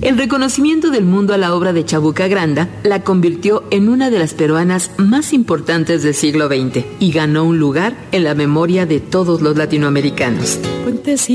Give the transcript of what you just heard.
El reconocimiento del mundo a la obra de Chabuca Granda la convirtió en una de las peruanas más importantes del siglo XX y ganó un lugar en la memoria de todos los latinoamericanos.